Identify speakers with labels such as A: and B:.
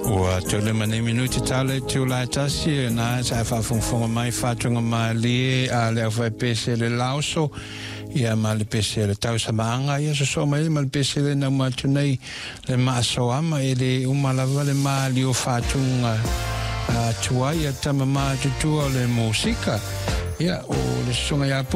A: Ua tole mane minuti tale tula tasi na sa fafunga mai fatunga mali ale fa pese le lauso ia mal pese le tau samanga ia so mai mal pese le na matunai le maso ama ele umalava le mali o fatunga tua ia tamama tutua le musika ia o le songa ia